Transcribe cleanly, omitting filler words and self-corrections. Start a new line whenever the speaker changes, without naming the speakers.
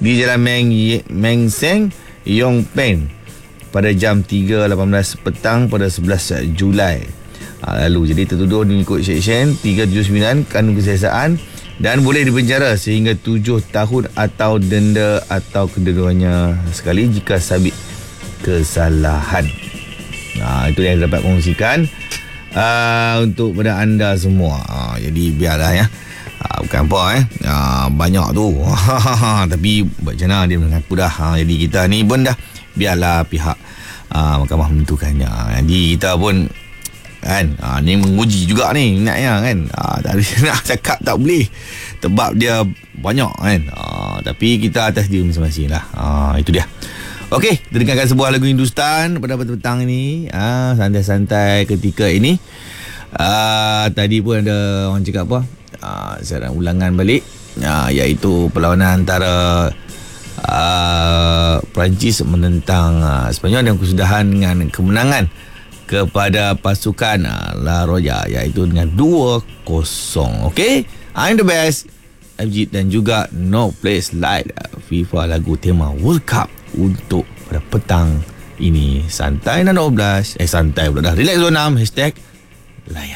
di Jalan Meng Seng, Yong Peng pada jam 3.18 petang pada 11 Julai lalu. Jadi tertuduh mengikut Seksyen 379 Kanun Kesiasaan dan boleh dipenjara sehingga 7 tahun atau denda atau kedua-duanya sekali jika sabit kesalahan. Itu yang dapat kongsikan untuk pada anda semua. Jadi biarlah ya. Bukan apa banyak tu. Tapi macam mana dia mengaku dah. Jadi kita ni pun dah biarlah pihak mahkamah menentukannya. Jadi kita pun kan ni menguji juga ni minatnya kan. Tapi nak cakap tak boleh sebab dia banyak kan. Tapi kita atas diri masing-masing lah. Itu dia. Okey, kita dengarkan sebuah lagu Hindustan pada petang ini. Santai-santai ketika ini. Tadi pun ada orang cakap apa? Saya ulangan balik, iaitu perlawanan antara Perancis menentang Sepanyol dan kesudahan dengan kemenangan kepada pasukan La Roya, iaitu dengan 2-0. Okey, I'm the best Abjid dan juga No Place Like FIFA, lagu tema World Cup untuk pada petang ini. Santai dan 12 santai pula dah. Relax 26 #layan.